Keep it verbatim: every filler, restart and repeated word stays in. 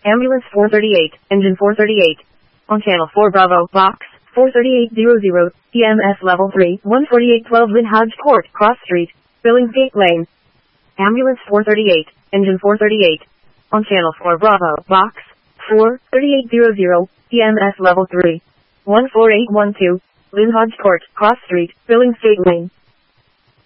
Ambulance four thirty-eight, engine four thirty-eight. On channel four Bravo, box four thirty-eight hundred, E M S level three, one forty-eight twelve Lynn Hodge Court, Cross Street, Billingsgate Lane. Ambulance four thirty-eight, engine four thirty-eight. On channel four Bravo, box four thirty-eight hundred, E M S level three, one four eight one two, Lynn Hodge Court, Cross Street, Billingsgate Lane.